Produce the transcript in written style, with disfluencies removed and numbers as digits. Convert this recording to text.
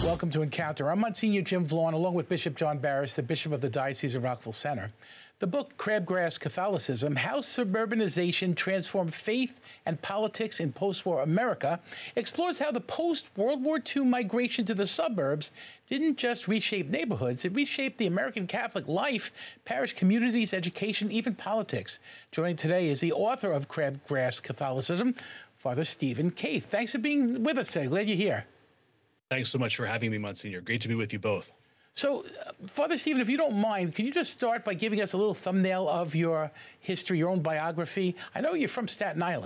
Welcome to Encounter. I'm Monsignor Jim Vaughn, along with Bishop John Barris, the Bishop of the Diocese of Rockville Center. The book, Crabgrass Catholicism, How Suburbanization Transformed Faith and Politics in Post-War America, explores how the post-World War II migration to the suburbs didn't just reshape neighborhoods, it reshaped the American Catholic life, parish communities, education, even politics. Joining today is the author of Crabgrass Catholicism, Father Stephen Kaith. Thanks for being with us today. Glad you're here. Thanks so much for having me, Monsignor. Great to be with you both. So, Father Stephen, if you don't mind, can you just start by giving us a little thumbnail of your history, your own biography? I know you're from Staten Island.